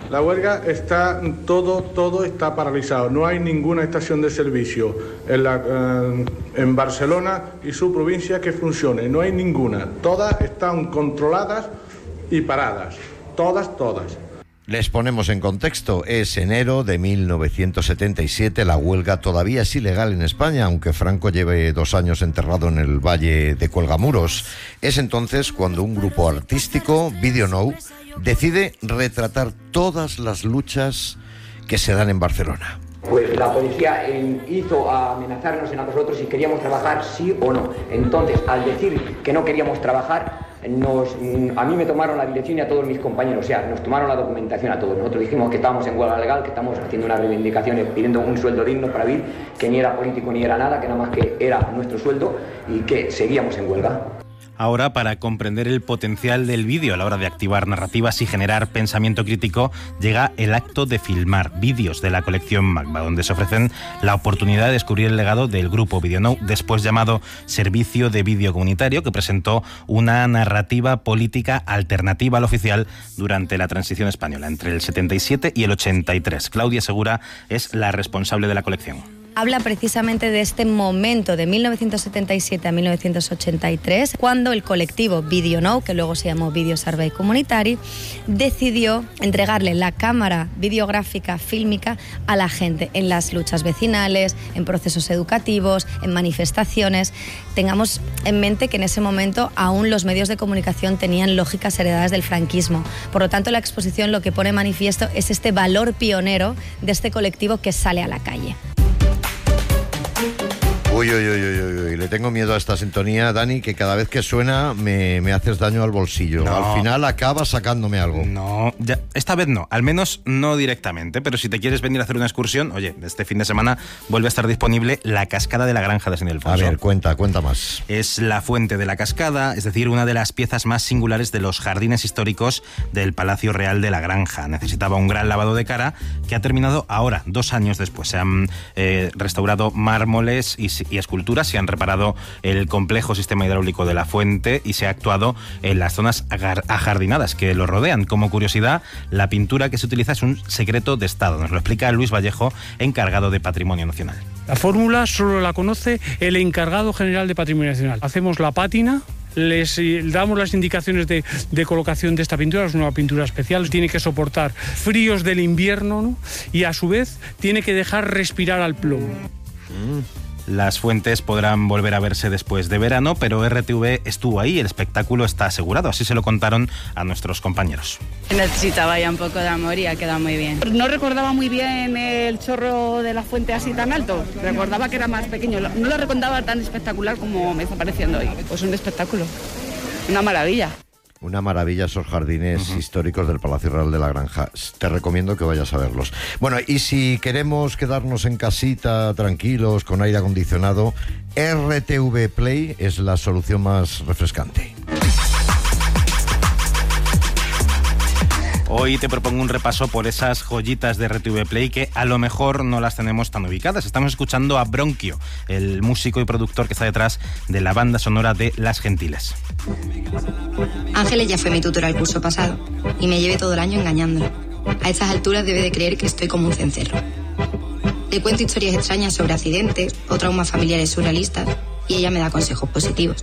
La huelga está, todo está paralizado. No hay ninguna estación de servicio en Barcelona y su provincia que funcione. No hay ninguna. Todas están controladas y paradas. Todas. Les ponemos en contexto. Es enero de 1977. La huelga todavía es ilegal en España, aunque Franco lleve 2 años enterrado en el Valle de Cuelgamuros. Es entonces cuando un grupo artístico, Video Now, decide retratar todas las luchas que se dan en Barcelona. Pues la policía hizo amenazarnos a nosotros si queríamos trabajar sí o no. Entonces, al decir que no queríamos trabajar, a mí me tomaron la dirección y a todos mis compañeros, o sea, nos tomaron la documentación a todos. Nosotros dijimos que estábamos en huelga legal, que estamos haciendo unas reivindicaciones, pidiendo un sueldo digno para vivir, que ni era político ni era nada, que nada más que era nuestro sueldo y que seguíamos en huelga. Ahora, para comprender el potencial del vídeo a la hora de activar narrativas y generar pensamiento crítico, llega el acto de filmar vídeos de la colección Magma, donde se ofrecen la oportunidad de descubrir el legado del grupo Video Now, después llamado Servicio de Vídeo Comunitario, que presentó una narrativa política alternativa al oficial durante la transición española, entre el 77 y el 83. Claudia Segura es la responsable de la colección. Habla precisamente de este momento de 1977 a 1983, cuando el colectivo Video Now, que luego se llamó Video Servei Comunitari, decidió entregarle la cámara videográfica, fílmica, a la gente en las luchas vecinales, en procesos educativos, en manifestaciones. Tengamos en mente que en ese momento aún los medios de comunicación tenían lógicas heredadas del franquismo. Por lo tanto, la exposición lo que pone manifiesto es este valor pionero de este colectivo que sale a la calle. Uy, le tengo miedo a esta sintonía, Dani, que cada vez que suena me haces daño al bolsillo. No. Al final acaba sacándome algo. No, ya, esta vez no, al menos no directamente, pero si te quieres venir a hacer una excursión, oye, este fin de semana vuelve a estar disponible la cascada de la Granja de San Ildefonso. A ver, cuenta más. Es la fuente de la cascada, es decir, una de las piezas más singulares de los jardines históricos del Palacio Real de la Granja. Necesitaba un gran lavado de cara que ha terminado ahora, 2 años después. Se han restaurado mármoles y esculturas, se han reparado el complejo sistema hidráulico de la fuente y se ha actuado en las zonas ajardinadas que lo rodean. Como curiosidad, la pintura que se utiliza es un secreto de Estado. Nos lo explica Luis Vallejo, encargado de Patrimonio Nacional. La fórmula solo la conoce el encargado general de Patrimonio Nacional. Hacemos la pátina, les damos las indicaciones de colocación de esta pintura. Es una pintura especial, tiene que soportar fríos del invierno, ¿no? Y a su vez tiene que dejar respirar al plomo. Las fuentes podrán volver a verse después de verano, pero RTV estuvo ahí, el espectáculo está asegurado, así se lo contaron a nuestros compañeros. Necesitaba ya un poco de amor y ha quedado muy bien. No recordaba muy bien el chorro de la fuente así tan alto, recordaba que era más pequeño, no lo recordaba tan espectacular como me está pareciendo hoy. Pues un espectáculo, una maravilla. Una maravilla esos jardines históricos del Palacio Real de la Granja. Te recomiendo que vayas a verlos. Bueno, y si queremos quedarnos en casita, tranquilos, con aire acondicionado, RTV Play es la solución más refrescante. Hoy te propongo un repaso por esas joyitas de RTV Play que a lo mejor no las tenemos tan ubicadas. Estamos escuchando a Bronquio, el músico y productor que está detrás de la banda sonora de Las Gentiles. Ángeles ya fue mi tutora el curso pasado y me llevé todo el año engañándola. A estas alturas debe de creer que estoy como un cencerro. Le cuento historias extrañas sobre accidentes o traumas familiares surrealistas y ella me da consejos positivos.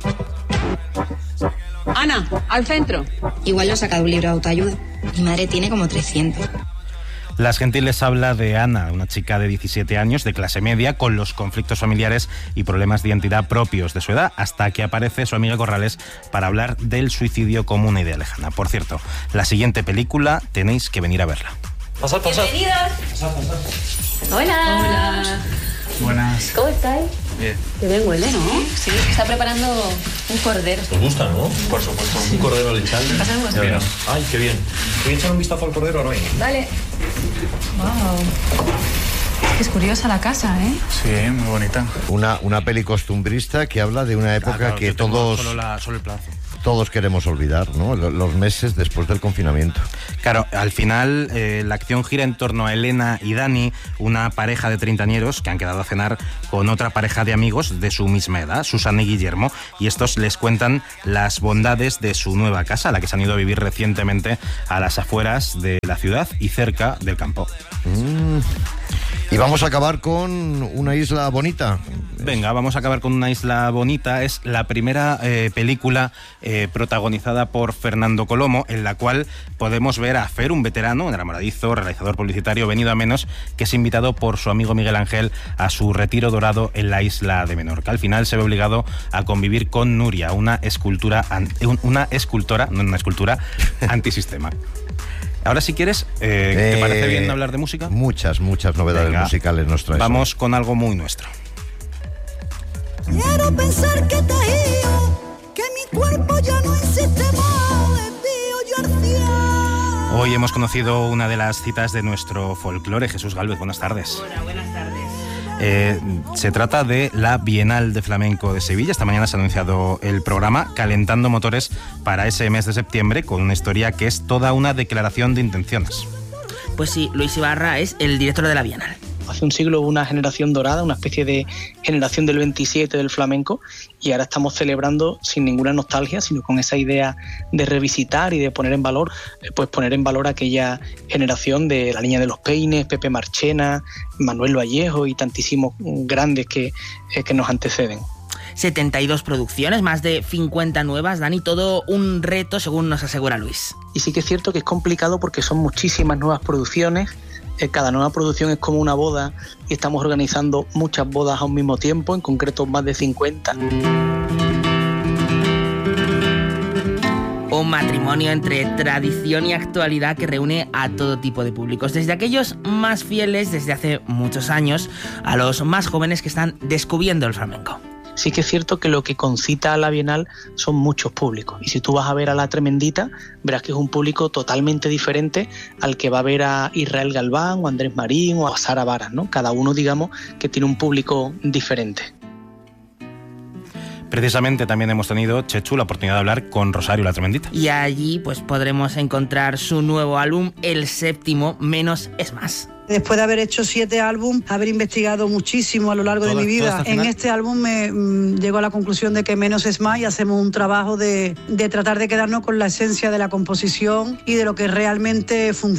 Ana, al centro. Igual lo he sacado un libro de autoayuda. Mi madre tiene como 300. Las Gentiles habla de Ana, una chica de 17 años, de clase media, con los conflictos familiares y problemas de identidad propios de su edad, hasta que aparece su amiga Corrales para hablar del suicidio como una idea lejana. Por cierto, la siguiente película tenéis que venir a verla. Pasad. Bienvenidos. Pasad. Hola. Buenas. ¿Cómo estáis? Bien. Qué bien huele, ¿no? Sí, está preparando un cordero. ¿Os gusta, no? Por supuesto. Un cordero de chal. Ay, qué bien. Voy a echar un vistazo al cordero ahora mismo. Vale. Wow. Es curiosa la casa, ¿eh? Sí, muy bonita. Una peli costumbrista que habla de una época que todos... Solo el plazo. todos queremos olvidar, ¿no? Los meses después del confinamiento. Claro, al final la acción gira en torno a Elena y Dani, una pareja de treintañeros que han quedado a cenar con otra pareja de amigos de su misma edad, Susana y Guillermo, y estos les cuentan las bondades de su nueva casa, a la que se han ido a vivir recientemente a las afueras de la ciudad y cerca del campo. Y vamos a acabar con una isla bonita. Venga, vamos a acabar con una isla bonita. Es la primera película protagonizada por Fernando Colomo, en la cual podemos ver a Fer, un veterano, un enamoradizo, realizador publicitario, venido a menos, que es invitado por su amigo Miguel Ángel a su retiro dorado en la isla de Menorca. Al final se ve obligado a convivir con Nuria, una escultora antisistema. Ahora, si quieres, ¿te parece bien hablar de música? Muchas novedades musicales nos traes. Vamos con algo muy nuestro. Quiero pensar que te he ido, que mi cuerpo ya no existe más, Hoy hemos conocido una de las citas de nuestro folclore. Jesús Gálvez, buenas tardes. Hola, buenas tardes. Se trata de la Bienal de Flamenco de Sevilla. Esta mañana se ha anunciado el programa calentando motores para ese mes de septiembre, con una historia que es toda una declaración de intenciones. Pues sí, Luis Ibarra es el director de la Bienal. Hace un siglo hubo una generación dorada, una especie de generación del 27 del flamenco, y ahora estamos celebrando sin ninguna nostalgia, sino con esa idea de revisitar y de poner en valor, aquella generación de La Niña de los Peines, Pepe Marchena, Manuel Vallejo y tantísimos grandes que nos anteceden. 72 producciones, más de 50 nuevas, Dani, todo un reto según nos asegura Luis. Y sí que es cierto que es complicado porque son muchísimas nuevas producciones. Cada nueva producción es como una boda y estamos organizando muchas bodas a un mismo tiempo, en concreto más de 50. Un matrimonio entre tradición y actualidad que reúne a todo tipo de públicos, desde aquellos más fieles desde hace muchos años a los más jóvenes que están descubriendo el flamenco. Sí que es cierto que lo que concita a la Bienal son muchos públicos, y si tú vas a ver a La Tremendita verás que es un público totalmente diferente al que va a ver a Israel Galván o a Andrés Marín o a Sara Varas, ¿no? Cada uno, digamos, que tiene un público diferente. Precisamente también hemos tenido, Chechu, la oportunidad de hablar con Rosario La Tremendita. Y allí pues podremos encontrar su nuevo álbum, el séptimo, Menos es Más. Después de haber hecho 7 álbumes, haber investigado muchísimo a lo largo de mi vida, en este álbum me llego a la conclusión de que menos es más, y hacemos un trabajo de tratar de quedarnos con la esencia de la composición y de lo que realmente funciona.